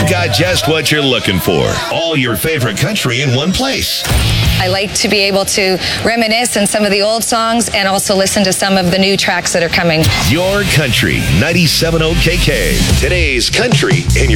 We've got just what you're looking for. All your favorite country in one place. I like to be able to reminisce on some of the old songs and also listen to some of the new tracks that are coming. Your Country 97.0 KK. Today's country in your